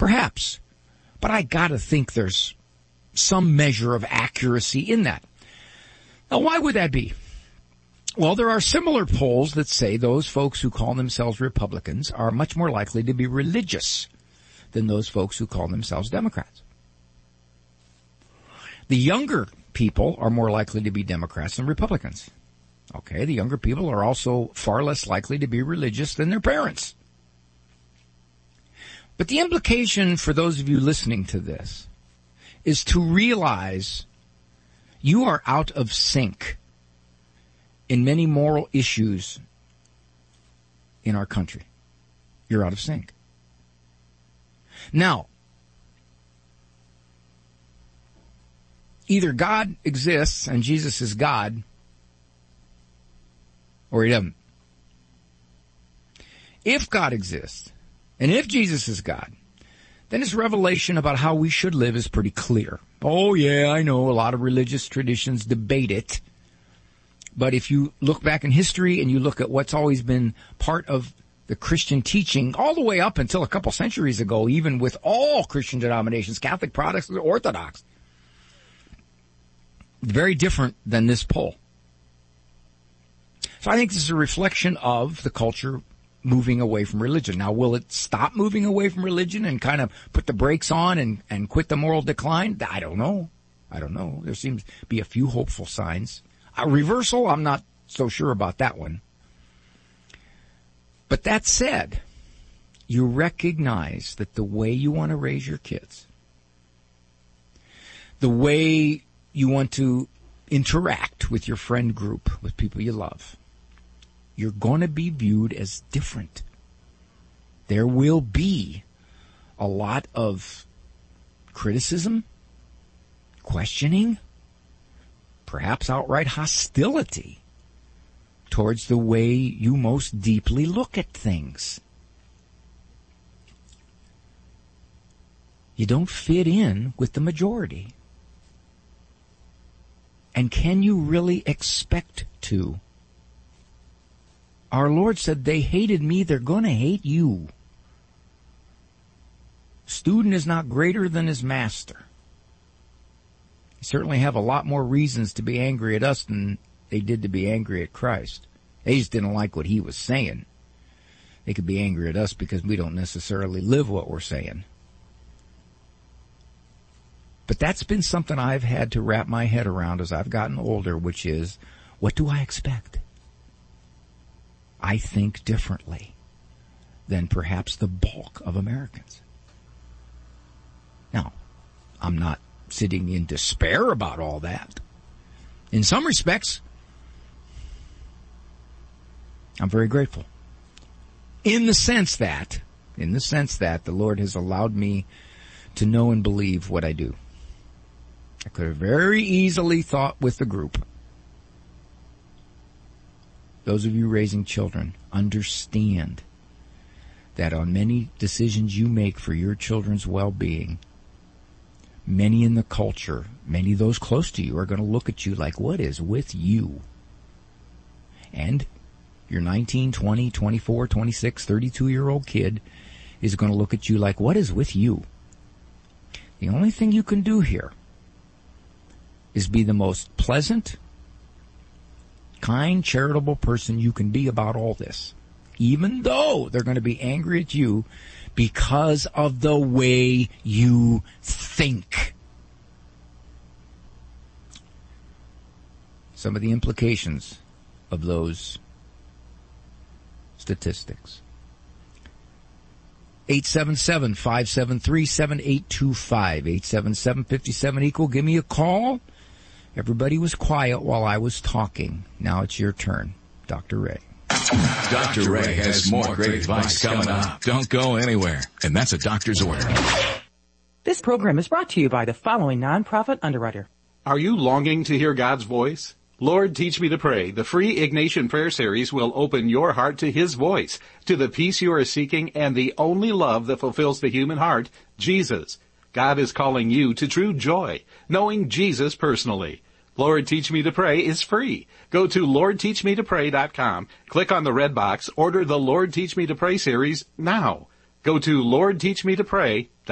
Perhaps. But I gotta think there's some measure of accuracy in that. Now, why would that be? Well, there are similar polls that say those folks who call themselves Republicans are much more likely to be religious than those folks who call themselves Democrats. The younger people are more likely to be Democrats than Republicans. Okay, the younger people are also far less likely to be religious than their parents. But the implication for those of you listening to this is to realize you are out of sync in many moral issues in our country. You're out of sync. Now, either God exists and Jesus is God, or he doesn't. If God exists, and if Jesus is God, then his revelation about how we should live is pretty clear. Oh yeah, I know a lot of religious traditions debate it. But if you look back in history and you look at what's always been part of the Christian teaching all the way up until a couple centuries ago, even with all Christian denominations, Catholic, Protestant, Orthodox, very different than this poll. So I think this is a reflection of the culture moving away from religion. Now, will it stop moving away from religion and kind of put the brakes on and quit the moral decline? I don't know. There seems to be a few hopeful signs. A reversal, I'm not so sure about that one. But that said, you recognize that the way you want to raise your kids, the way you want to interact with your friend group, with people you love, you're going to be viewed as different. There will be a lot of criticism, questioning, perhaps outright hostility towards the way you most deeply look at things. You don't fit in with the majority. And can you really expect to? Our Lord said, they hated me, they're going to hate you. Student is not greater than his master. They certainly have a lot more reasons to be angry at us than they did to be angry at Christ. They just didn't like what he was saying. They could be angry at us because we don't necessarily live what we're saying. But that's been something I've had to wrap my head around as I've gotten older, which is, what do I expect? I think differently than perhaps the bulk of Americans. Now, I'm not sitting in despair about all that. In some respects, I'm very grateful. In the sense that the Lord has allowed me to know and believe what I do. I could have very easily thought with the group, those of you raising children, understand that on many decisions you make for your children's well-being, many in the culture, many of those close to you are going to look at you like, what is with you? And your 19, 20, 24, 26, 32-year-old kid is going to look at you like, what is with you? The only thing you can do here is be the most pleasant, kind, charitable person you can be about all this, even though they're going to be angry at you because of the way you think. Some of the implications of those statistics. 877-573-7825, 877-57-EQUAL. Give me a call. Everybody was quiet while I was talking. Now it's your turn. Dr. Ray. Dr. Ray has more great advice coming up. Don't go anywhere. And that's a doctor's order. This program is brought to you by the following nonprofit underwriter. Are you longing to hear God's voice? Lord, Teach Me to Pray, the free Ignatian Prayer Series will open your heart to His voice, to the peace you are seeking, and the only love that fulfills the human heart, Jesus. God is calling you to true joy, knowing Jesus personally. Lord, Teach Me to Pray is free. Go to LordTeachMeToPray.com, click on the red box, order the Lord, Teach Me to Pray series now. Go to LordTeachMeToPray.com.